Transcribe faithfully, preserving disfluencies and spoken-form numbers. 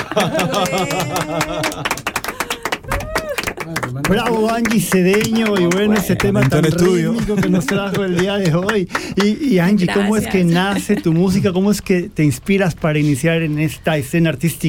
Bravo, Angie Cedeño, y bueno, ese tema tan rítmico que nos trajo el día de hoy. Y, y Angie, ¿cómo es que nace tu música? ¿Cómo es que te inspiras para iniciar en esta escena artística